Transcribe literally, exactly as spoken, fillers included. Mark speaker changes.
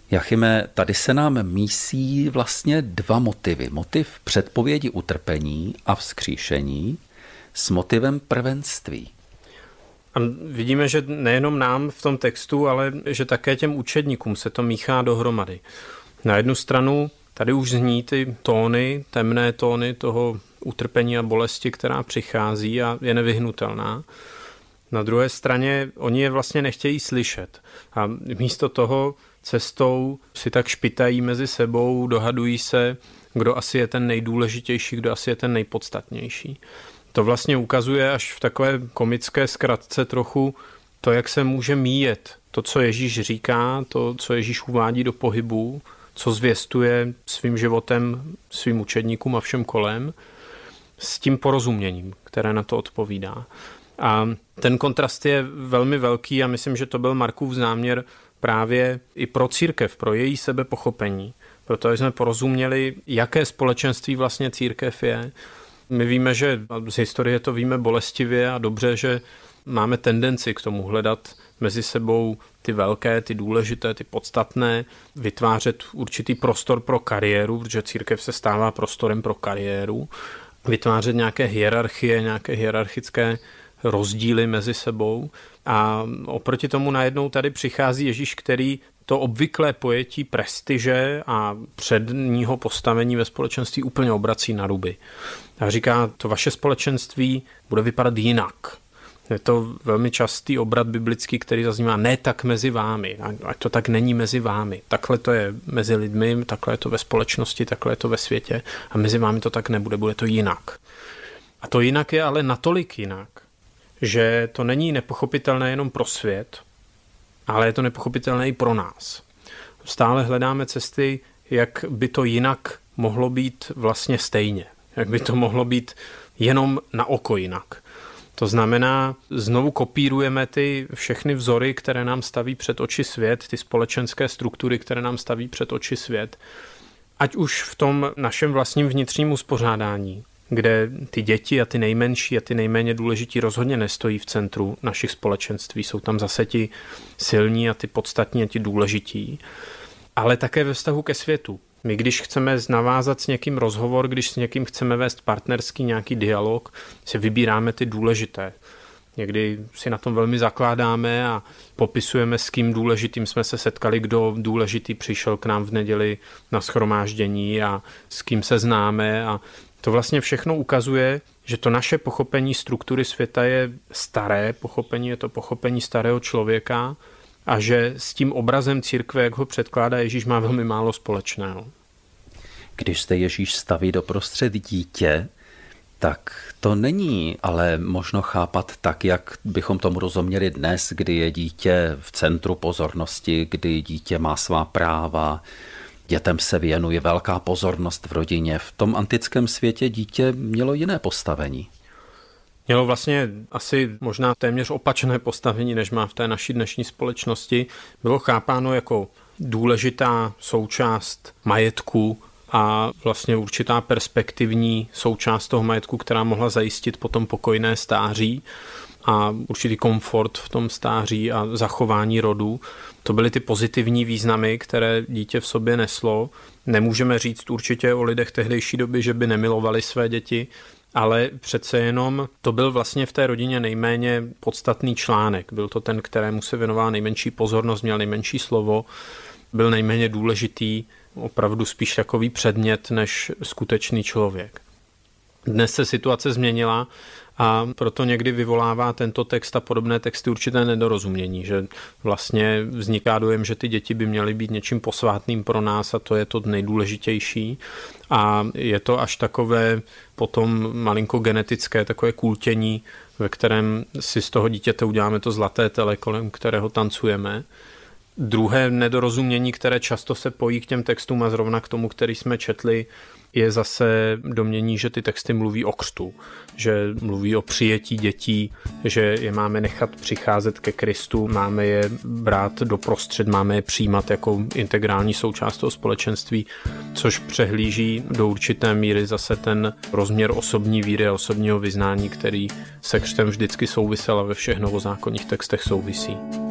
Speaker 1: Jachime, tady se nám mísí vlastně dva motivy. Motiv předpovědi utrpení a vzkříšení s motivem prvenství.
Speaker 2: A vidíme, že nejenom nám v tom textu, ale že také těm učedníkům se to míchá dohromady. Na jednu stranu tady už zní ty tóny, temné tóny toho utrpení a bolesti, která přichází a je nevyhnutelná. Na druhé straně oni je vlastně nechtějí slyšet. A místo toho cestou si tak špitají mezi sebou, dohadují se, kdo asi je ten nejdůležitější, kdo asi je ten nejpodstatnější. To vlastně ukazuje až v takové komické zkratce trochu to, jak se může míjet. To, co Ježíš říká, to, co Ježíš uvádí do pohybu, co zvěstuje svým životem, svým učedníkům a všem kolem, s tím porozuměním, které na to odpovídá. A ten kontrast je velmi velký a myslím, že to byl Markův záměr právě i pro církev, pro její sebepochopení. Proto jsme porozuměli, jaké společenství vlastně církev je. My víme, že z historie to víme bolestivě a dobře, že máme tendenci k tomu hledat mezi sebou ty velké, ty důležité, ty podstatné, vytvářet určitý prostor pro kariéru, protože církev se stává prostorem pro kariéru, vytvářet nějaké hierarchie, nějaké hierarchické rozdíly mezi sebou. A oproti tomu najednou tady přichází Ježíš, který to obvyklé pojetí prestiže a předního postavení ve společenství úplně obrací na ruby. A říká, to vaše společenství bude vypadat jinak. Je to velmi častý obrat biblický, který zaznívá ne tak mezi vámi, ať to tak není mezi vámi. Takhle to je mezi lidmi, takhle je to ve společnosti, takhle je to ve světě a mezi vámi to tak nebude, bude to jinak. A to jinak je ale natolik jinak, že to není nepochopitelné jenom pro svět, ale je to nepochopitelné i pro nás. Stále hledáme cesty, jak by to jinak mohlo být vlastně stejně. Jak by to mohlo být jenom na oko jinak. To znamená, znovu kopírujeme ty všechny vzory, které nám staví před oči svět, ty společenské struktury, které nám staví před oči svět. Ať už v tom našem vlastním vnitřním uspořádání, kde ty děti a ty nejmenší a ty nejméně důležití rozhodně nestojí v centru našich společenství. Jsou tam zase ti silní a ty podstatní a ti důležití. Ale také ve vztahu ke světu. My, když chceme navázat s někým rozhovor, když s někým chceme vést partnerský nějaký dialog, si vybíráme ty důležité. Někdy si na tom velmi zakládáme a popisujeme, s kým důležitým jsme se setkali, kdo důležitý přišel k nám v neděli na shromáždění a s kým se známe. A to vlastně všechno ukazuje, že to naše pochopení struktury světa je staré pochopení, je to pochopení starého člověka, a že s tím obrazem církve, jak ho předkládá Ježíš, má velmi málo společného.
Speaker 1: Když se Ježíš staví doprostřed dítě, tak to není ale možno chápat tak, jak bychom tomu rozuměli dnes, kdy je dítě v centru pozornosti, kdy dítě má svá práva, dětem se věnuje velká pozornost v rodině. V tom antickém světě dítě mělo jiné postavení.
Speaker 2: Mělo vlastně asi možná téměř opačné postavení, než má v té naší dnešní společnosti. Bylo chápáno jako důležitá součást majetku a vlastně určitá perspektivní součást toho majetku, která mohla zajistit potom pokojné stáří a určitý komfort v tom stáří a zachování rodu. To byly ty pozitivní významy, které dítě v sobě neslo. Nemůžeme říct určitě o lidech tehdejší doby, že by nemilovali své děti, ale přece jenom to byl vlastně v té rodině nejméně podstatný článek. Byl to ten, kterému se věnovala nejmenší pozornost, měl nejmenší slovo, byl nejméně důležitý, opravdu spíš takový předmět než skutečný člověk. Dnes se situace změnila a proto někdy vyvolává tento text a podobné texty určité nedorozumění, že vlastně vzniká dojem, že ty děti by měly být něčím posvátným pro nás a to je to nejdůležitější. A je to až takové potom malinko genetické, takové kultění, ve kterém si z toho dítěte uděláme to zlaté tele, kolem kterého tancujeme. Druhé nedorozumění, které často se pojí k těm textům a zrovna k tomu, který jsme četli, je zase domnění, že ty texty mluví o křtu, že mluví o přijetí dětí, že je máme nechat přicházet ke Kristu, máme je brát doprostřed, máme je přijímat jako integrální součást toho společenství, což přehlíží do určité míry zase ten rozměr osobní víry a osobního vyznání, který se křtem vždycky souvisel a ve všech novozákonních textech souvisí.